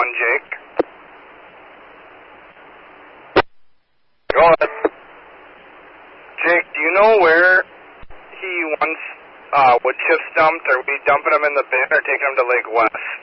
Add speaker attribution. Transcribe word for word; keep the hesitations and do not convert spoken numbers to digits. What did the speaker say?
Speaker 1: one, Jake. Go ahead. Jake, do you know where he wants uh, wood chips dumped? Are we dumping them in the bin or taking them to Lake West?